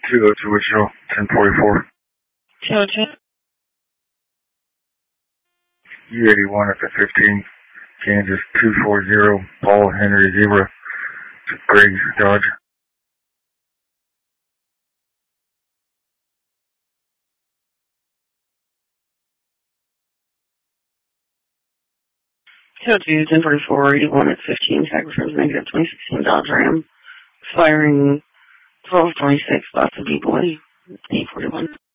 202 Wichita, 1044. 202. U81 at the 15, Kansas 240, Paul Henry Zebra, Greg Dodge. 202, 1044, 81 at 15, tag refers negative 2016 Dodge Ram, expiring 12/26, lots of B-Boy, 841.